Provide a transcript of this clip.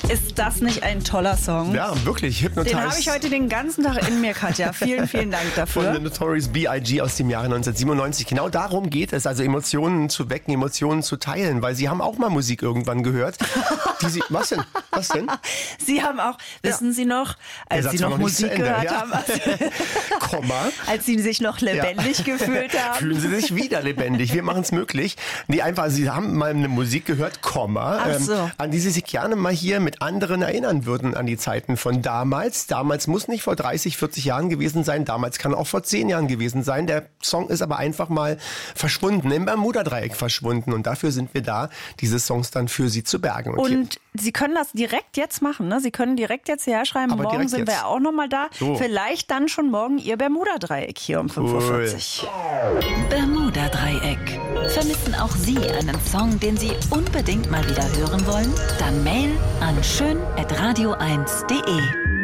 Ist das nicht ein toller Song? Ja, wirklich. Hypnotize. Den habe ich heute den ganzen Tag in mir, Katja. Vielen, vielen Dank dafür. Von The Notorious B.I.G. aus dem Jahre 1997. Genau darum geht es, also Emotionen zu wecken, Emotionen zu teilen, weil Sie haben auch mal Musik irgendwann gehört. Was denn? Was denn? Sie haben auch, wissen Sie noch, als Sie noch Musik gehört haben, Komma. als Sie sich noch lebendig gefühlt haben. Fühlen Sie sich wieder lebendig. Wir machen es möglich. Nee, einfach, Sie haben mal eine Musik gehört, Komma, Ach so. an die Sie sich gerne mal hier mit anderen erinnern würden an die Zeiten von damals. Damals muss nicht vor 30, 40 Jahren gewesen sein. Damals kann auch vor 10 Jahren gewesen sein. Der Song ist aber einfach mal verschwunden, im Bermuda-Dreieck verschwunden. Und dafür sind wir da, diese Songs dann für Sie zu bergen. Und Sie können das direkt jetzt machen, ne? Sie können direkt jetzt hierher schreiben. Aber morgen sind wir jetzt. ja auch nochmal da. So. Vielleicht dann schon morgen Ihr Bermuda-Dreieck hier um 5:40 Uhr. Bermuda-Dreieck. Vermissen auch Sie einen Song, den Sie unbedingt mal wieder hören wollen? Dann Mail an schön@radio1.de.